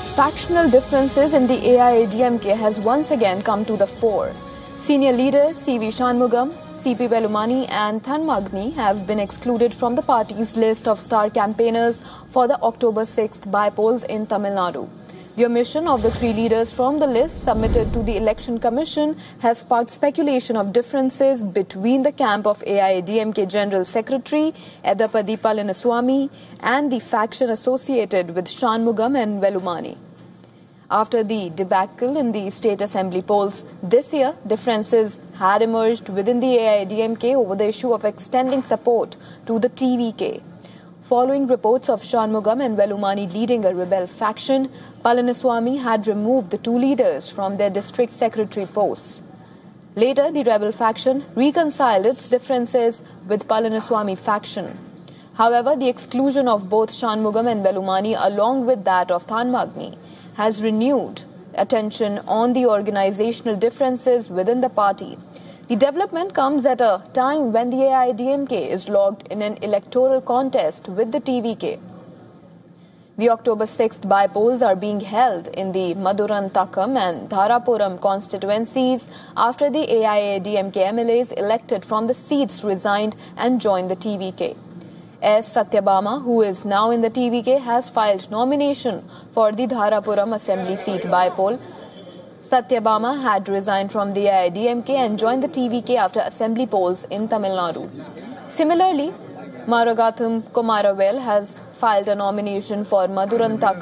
Factional differences in the AIADMK has once again come to the fore. Senior leaders C.V. Shanmugam, C.P. Velumani and Thanmagni have been excluded from the party's list of star campaigners for the October 6th by-polls in Tamil Nadu. The omission of the three leaders from the list submitted to the Election Commission has sparked speculation of differences between the camp of AIADMK General Secretary Edappadi Palaniswamy and the faction associated with Shanmugam and Velumani. After the debacle in the state assembly polls this year, differences had emerged within the AIADMK over the issue of extending support to the TVK. Following reports of Shanmugam and Velumani leading a rebel faction, Palaniswamy had removed the two leaders from their district secretary posts. Later, the rebel faction reconciled its differences with Palaniswamy faction. However, the exclusion of both Shanmugam and Velumani along with that of Thanmagni has renewed attention on the organizational differences within the party. The development comes at a time when the AIADMK is locked in an electoral contest with the TVK. The October 6th by-polls are being held in the Madurantakam and Dharapuram constituencies after the AIADMK MLAs elected from the seats resigned and joined the TVK. S. Satyabama, who is now in the TVK, has filed nomination for the Dharapuram assembly seat by-poll. Satyabama had resigned from the AIADMK and joined the TVK after assembly polls in Tamil Nadu. Similarly, Maragatham Kumaravel has filed a nomination for Madurantakam